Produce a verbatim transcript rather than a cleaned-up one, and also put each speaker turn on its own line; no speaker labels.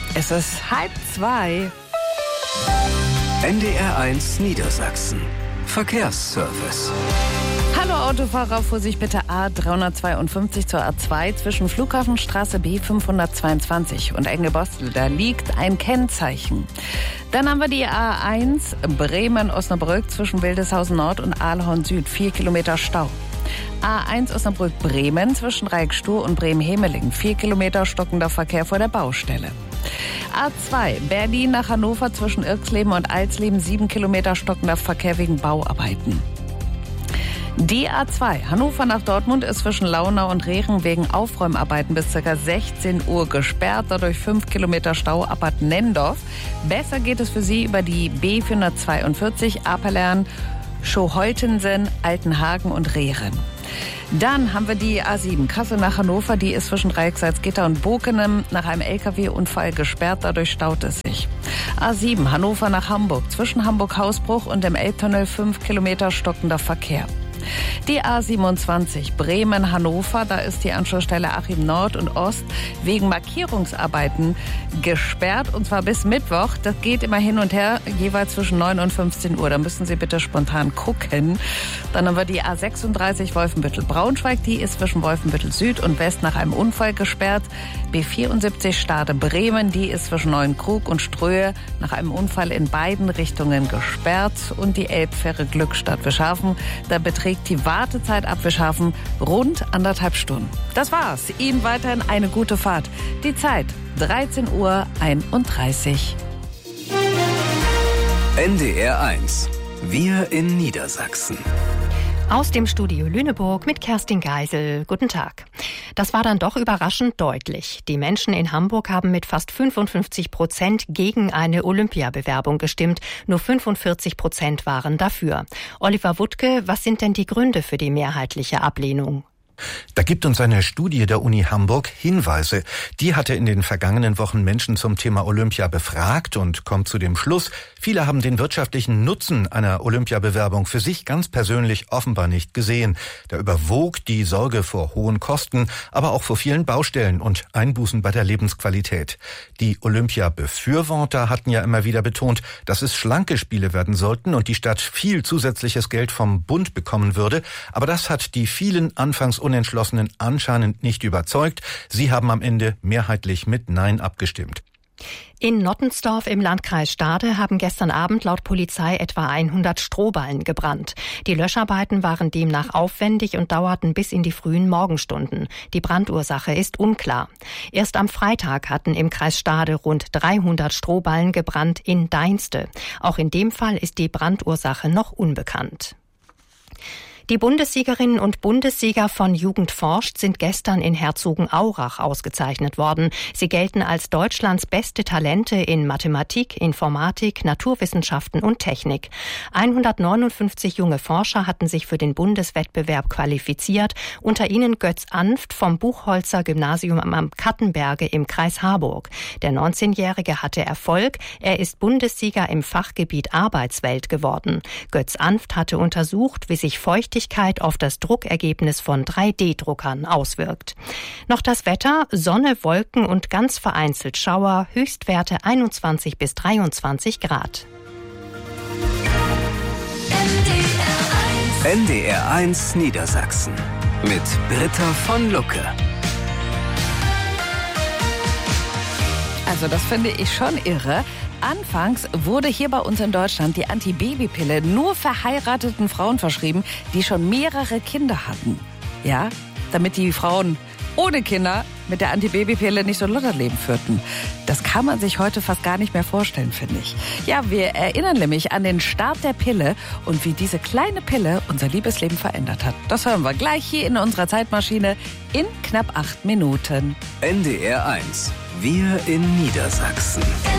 Es ist halb zwei.
N D R eins Niedersachsen. Verkehrsservice.
Hallo Autofahrer, Vorsicht bitte A dreihundertzweiundfünfzig zur A zwei zwischen Flughafenstraße B fünfhundertzweiundzwanzig und Engelbostel. Da liegt ein Kennzeichen. Dann haben wir die A eins Bremen-Osnabrück zwischen Wildeshausen Nord und Ahlhorn Süd. Vier Kilometer Stau. A eins Osnabrück-Bremen zwischen Reikstuhl und Bremen-Hemeling. Vier Kilometer stockender Verkehr vor der Baustelle. A zwei Berlin nach Hannover zwischen Irxleben und Alsleben. Sieben Kilometer stockender Verkehr wegen Bauarbeiten. Die A zwei Hannover nach Dortmund ist zwischen Launau und Rehren wegen Aufräumarbeiten bis ca. sechzehn Uhr gesperrt. Dadurch fünf Kilometer Stau ab Bad Nendorf. Besser geht es für Sie über die B vierhundertzweiundvierzig Apelern, Schoholtensen, Altenhagen und Rehren. Dann haben wir die A sieben Kassel nach Hannover. Die ist zwischen Dreiecksalzgitter und Bokenem nach einem L K W-Unfall gesperrt. Dadurch staut es sich. A sieben Hannover nach Hamburg zwischen Hamburg-Hausbruch und dem Elbtunnel. fünf Kilometer stockender Verkehr. Die A siebenundzwanzig Bremen-Hannover, da ist die Anschlussstelle Achim Nord und Ost wegen Markierungsarbeiten gesperrt und zwar bis Mittwoch. Das geht immer hin und her, jeweils zwischen neun und fünfzehn Uhr. Da müssen Sie bitte spontan gucken. Dann haben wir die A sechsunddreißig Wolfenbüttel-Braunschweig, die ist zwischen Wolfenbüttel Süd und West nach einem Unfall gesperrt. B vierundsiebzig Stade-Bremen, die ist zwischen Neuenkrug und Ströhe nach einem Unfall in beiden Richtungen gesperrt. Und die Elbfähre Glückstadt-Wischhafen, da beträgt die Wartezeit ab Wischhafen rund anderthalb Stunden. Das war's. Ihnen weiterhin eine gute Fahrt. Die Zeit dreizehn Uhr einunddreißig.
N D R eins. Wir in Niedersachsen.
Aus dem Studio Lüneburg mit Kerstin Geisel. Guten Tag. Das war dann doch überraschend deutlich. Die Menschen in Hamburg haben mit fast fünfundfünfzig Prozent gegen eine Olympiabewerbung gestimmt. Nur fünfundvierzig Prozent waren dafür. Oliver Wuttke, was sind denn die Gründe für die mehrheitliche Ablehnung?
Da gibt uns eine Studie der Uni Hamburg Hinweise. Die hatte in den vergangenen Wochen Menschen zum Thema Olympia befragt und kommt zu dem Schluss, viele haben den wirtschaftlichen Nutzen einer Olympiabewerbung für sich ganz persönlich offenbar nicht gesehen. Da überwog die Sorge vor hohen Kosten, aber auch vor vielen Baustellen und Einbußen bei der Lebensqualität. Die Olympia-Befürworter hatten ja immer wieder betont, dass es schlanke Spiele werden sollten und die Stadt viel zusätzliches Geld vom Bund bekommen würde. Aber das hat die vielen anfangs Unentschlossenen anscheinend nicht überzeugt. Sie haben am Ende mehrheitlich mit Nein abgestimmt.
In Nottensdorf im Landkreis Stade haben gestern Abend laut Polizei etwa hundert Strohballen gebrannt. Die Löscharbeiten waren demnach aufwendig und dauerten bis in die frühen Morgenstunden. Die Brandursache ist unklar. Erst am Freitag hatten im Kreis Stade rund dreihundert Strohballen gebrannt in Deinste. Auch in dem Fall ist die Brandursache noch unbekannt. Die Bundessiegerinnen und Bundessieger von Jugend forscht sind gestern in Herzogenaurach ausgezeichnet worden. Sie gelten als Deutschlands beste Talente in Mathematik, Informatik, Naturwissenschaften und Technik. hundertneunundfünfzig junge Forscher hatten sich für den Bundeswettbewerb qualifiziert, unter ihnen Götz Anft vom Buchholzer Gymnasium am Kattenberge im Kreis Harburg. Der neunzehnjährige hatte Erfolg, er ist Bundessieger im Fachgebiet Arbeitswelt geworden. Götz Anft hatte untersucht, wie sich Feuchtigkeit auf das Druckergebnis von drei D Druckern auswirkt. Noch das Wetter, Sonne, Wolken und ganz vereinzelt Schauer, Höchstwerte einundzwanzig bis dreiundzwanzig Grad.
N D R eins Niedersachsen mit Britta von Lucke.
Also das finde ich schon irre. Anfangs wurde hier bei uns in Deutschland die Antibabypille nur verheirateten Frauen verschrieben, die schon mehrere Kinder hatten. Ja, damit die Frauen ohne Kinder mit der Antibabypille nicht so ein Lotterleben führten. Das kann man sich heute fast gar nicht mehr vorstellen, finde ich. Ja, wir erinnern nämlich an den Start der Pille und wie diese kleine Pille unser Liebesleben verändert hat. Das hören wir gleich hier in unserer Zeitmaschine in knapp acht Minuten.
N D R eins. Wir in Niedersachsen.